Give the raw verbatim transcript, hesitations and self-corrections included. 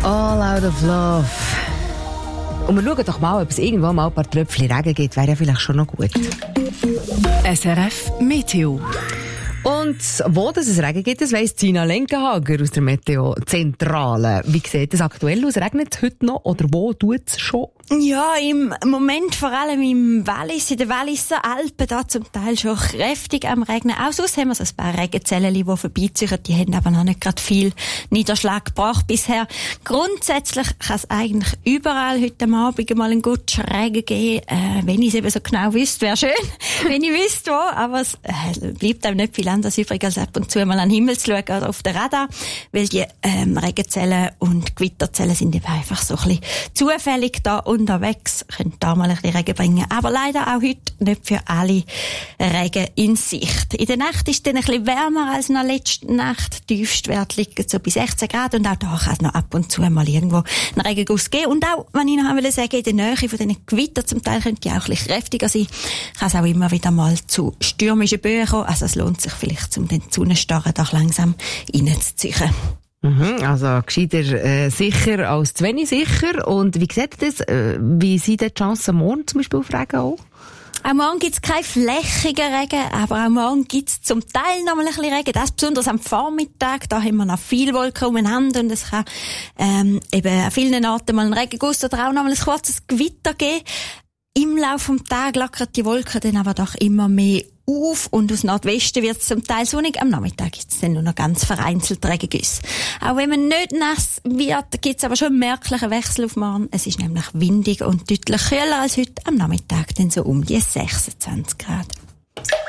All out of love. Und wir schauen doch mal, ob es irgendwann mal ein paar Tröpfchen Regen gibt. Wäre ja vielleicht schon noch gut. S R F Meteo. Und wo das es Regen gibt, das weiss Tina Lenkenhager aus der Meteo-Zentrale. Wie sieht es aktuell aus? Regnet es heute noch oder wo tut es schon? Ja, im Moment vor allem im Wallis, in den Walliser Alpen, da zum Teil schon kräftig am Regnen. Auch sonst haben wir so ein paar Regenzellen, die vorbeiziehen. Die haben aber noch nicht gerade viel Niederschlag gebracht bisher. Grundsätzlich kann es eigentlich überall heute Abend mal einen guten Regen geben. Äh, wenn ich es eben so genau wüsste, wäre schön, wenn ich wüsste wo. Aber es äh, bleibt einem nicht viel anders übrig, als ab und zu mal an den Himmel zu schauen oder auf den Radar. Weil die ähm, Regenzellen und Gewitterzellen sind eben einfach so ein bisschen zufällig da unterwegs, können da mal ein bisschen Regen bringen. Aber leider auch heute nicht für alle Regen in Sicht. In der Nacht ist es dann ein bisschen wärmer als noch letzte Nacht. Die Tiefstwerte liegen so bei sechzehn Grad und auch da kann es noch ab und zu mal irgendwo einen Regenguss geben. Und auch, wenn ich noch einmal sagen, in der Nähe von diesen Gewitter zum Teil könnte die auch ein bisschen kräftiger sein, kann es auch immer wieder mal zu stürmischen Böen kommen. Also es lohnt sich vielleicht, um den Sonnenstarren doch langsam reinzuziehen. Mhm, also gescheiter äh, sicher als zu wenig sicher. Und wie sieht das? Äh, wie sind die Chancen morgen zum Beispiel auf Regen auch? Auch morgen gibt es keinen flächigen Regen, aber auch morgen gibt es zum Teil noch mal ein bisschen Regen. Das besonders am Vormittag, da haben wir noch viel Wolken umeinander und es kann ähm, eben an vielen Orten mal einen Regenguss oder auch noch mal ein kurzes Gewitter geben. Im Laufe des Tages lockern die Wolken dann aber doch immer mehr auf und aus Nordwesten wird es zum Teil sonnig. Am Nachmittag gibt es dann nur noch ganz vereinzelt Regengüsse. Auch wenn man nicht nass wird, gibt es aber schon einen merklichen Wechsel auf morgen. Es ist nämlich windig und deutlich kühler als heute. Am Nachmittag dann so um die sechsundzwanzig Grad.